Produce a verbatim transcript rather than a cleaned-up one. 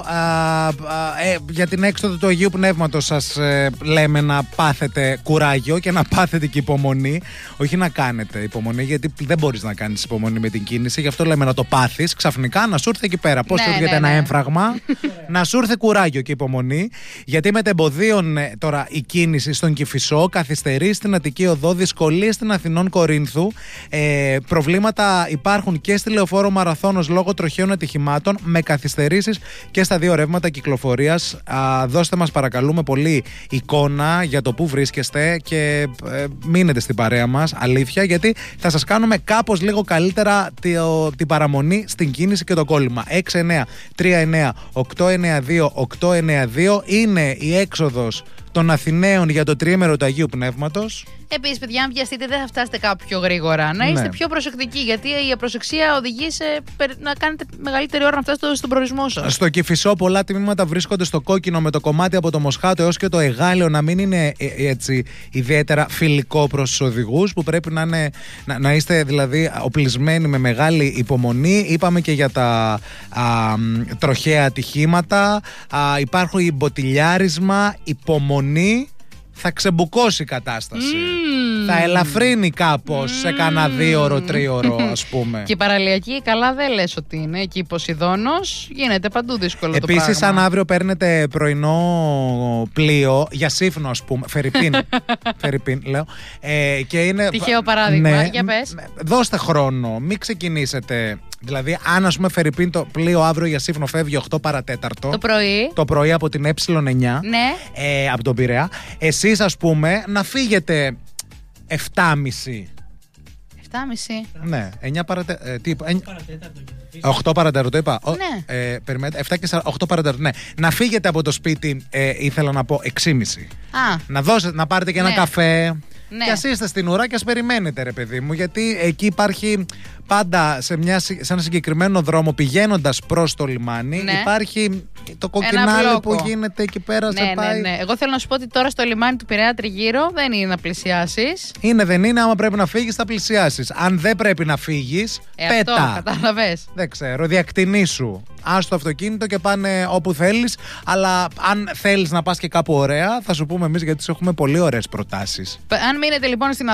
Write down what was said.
Α, α, ε, για την έξοδο του Αγίου Πνεύματος σας ε, λέμε να πάθετε κουράγιο και να πάθετε και υπομονή. Όχι να κάνετε υπομονή, γιατί δεν μπορείς να κάνεις υπομονή με την κίνηση. Γι' αυτό λέμε να το πάθεις ξαφνικά, να σου έρθει εκεί πέρα. Πώς Ναι, σου έρχεται ναι, ένα ναι. έμφραγμα, να σου έρθει κουράγιο και υπομονή. Γιατί μετεμποδίων ε, τώρα η κίνηση στον Κηφισό, καθυστερεί στην Αττική Οδό, δυσκολίες στην Αθηνών Κορίνθου. Ε, προβλήματα υπάρχουν και στη Λεωφόρο Μαραθώνος λόγω τροχαίων ατυχημάτων, με καθυστερήσεις και στα δύο ρεύματα κυκλοφορίας. Α, δώστε μας παρακαλούμε πολύ εικόνα για το που βρίσκεστε και ε, μείνετε στην παρέα μας, αλήθεια, γιατί θα σας κάνουμε κάπως λίγο καλύτερα τη, ο, την παραμονή στην κίνηση και το κόλλημα. έξι εννιά τρία εννιά οκτώ εννιά δύο οκτώ εννιά δύο είναι η έξοδος των Αθηναίων για το τριήμερο του Αγίου Πνεύματος. Επίσης, παιδιά, αν βιαστείτε, δεν θα φτάσετε κάπου πιο γρήγορα. Να είστε Ναι. πιο προσεκτικοί, γιατί η απροσεξία οδηγεί σε περι- να κάνετε μεγαλύτερη ώρα να φτάσετε στον προορισμό σας. Στο Κηφισό πολλά τμήματα βρίσκονται στο κόκκινο, με το κομμάτι από το Μοσχάτο έως και το Εγάλεο να μην είναι ε, ε, έτσι ιδιαίτερα φιλικό προς τους οδηγούς, που πρέπει να, είναι, να, να είστε δηλαδή οπλισμένοι με μεγάλη υπομονή. Είπαμε και για τα α, μ, τροχαία ατυχήματα. Α, υπάρχουν μποτιλιάρισμα, υπομονή. Θα ξεμπουκώσει η κατάσταση. Mm. Θα ελαφρύνει κάπως mm. σε κάνα δύο ώρο, τρίωρο, ας πούμε. Και η παραλιακή, καλά δεν λες ότι είναι. Εκεί η Ποσειδώνος γίνεται παντού δύσκολο το Επίσης, πράγμα. αν αύριο παίρνετε πρωινό πλοίο για Σύφνο, ας πούμε. Φερρυπίν. Φερρυπίν, λέω. Ε, και είναι, Τυχαίο παράδειγμα. Ναι, Για πες. δώστε χρόνο. Μην ξεκινήσετε. Δηλαδή, αν ας πούμε Φερρυπίν το πλοίο αύριο για Σύφνο φεύγει οκτώ παρατέταρτο. Το πρωί. Το πρωί από την Ε εννιά. Ναι. Ε, από τον Πειραιά. Εσείς, ας πούμε, να φύγετε επτά και μισή. επτά και μισή. Ναι, εννιά παρατέταρτο. Ε, τι είπα, οκτώ παρατέταρτο είπα. Ο- Ναι. Ε, περιμένετε, επτά και σαράντα, οκτώ παρατέταρτο. Ναι. Να φύγετε από το σπίτι, ε, ήθελα να πω, έξι και μισή. Α, Να δώσετε, να πάρετε και ένα Ναι. καφέ. Ναι. Και ας είστε στην ουρά και ας περιμένετε, ρε παιδί μου. Γιατί εκεί υπάρχει πάντα σε, μια, σε ένα συγκεκριμένο δρόμο πηγαίνοντας προς το λιμάνι, Ναι. υπάρχει το κοκκινάλι μπλόκο. που γίνεται εκεί πέρα. σε ναι, πάει. ναι, ναι. Εγώ θέλω να σου πω ότι τώρα στο λιμάνι του Πειραιά τριγύρω δεν είναι να πλησιάσεις. Είναι, δεν είναι, άμα πρέπει να φύγεις θα πλησιάσεις. Αν δεν πρέπει να φύγεις, Ε, πέτα. αυτό, κατάλαβες. Δεν ξέρω, διακτηνήσου. Άσου το αυτοκίνητο και πάνε όπου θέλεις. Αλλά αν θέλεις να πας και κάπου ωραία, θα σου πούμε εμείς, γιατί σου έχουμε πολύ ωραίες προτάσεις. Αν μείνετε λοιπόν στην